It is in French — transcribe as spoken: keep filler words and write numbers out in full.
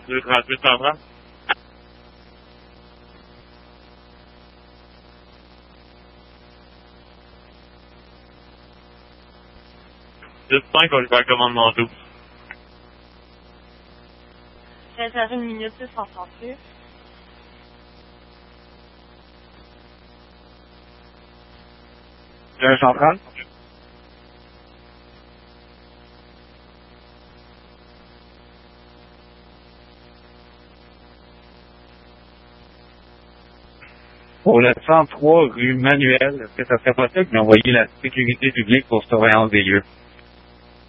deux trente-huit cent trente. dix cinq, on lui fait la commande manteau. treize heures une minute, six cent trente-huit. un cent trente. Pour le cent trois rue Manuel, est-ce que ça serait possible d'envoyer la sécurité publique pour surveillance des lieux?